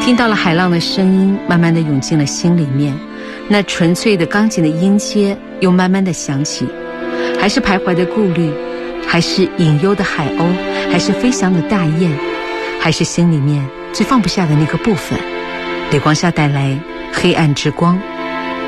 听到了海浪的声音，慢慢地涌进了心里面。那纯粹的钢琴的音阶又慢慢地响起，还是徘徊的顾虑，还是隐忧的海鸥，还是飞翔的大雁，还是心里面最放不下的那个部分。李光夏带来黑暗之光。